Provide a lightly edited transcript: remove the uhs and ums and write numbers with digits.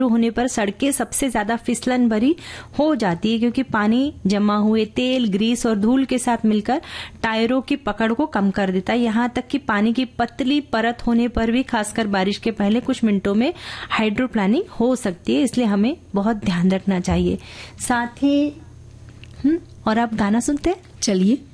होने पर सड़कें सबसे ज्यादा फिसलन भरी हो जाती है, क्योंकि पानी जमा हुए तेल, ग्रीस और धूल के साथ मिलकर टायरों की पकड़ को कम कर देता है। यहाँ तक कि पानी की पतली परत होने पर भी, खासकर बारिश के पहले कुछ मिनटों में हाइड्रोप्लानिंग हो सकती है, इसलिए हमें बहुत ध्यान रखना चाहिए। साथ ही और आप गाना सुनते हैं? चलिए।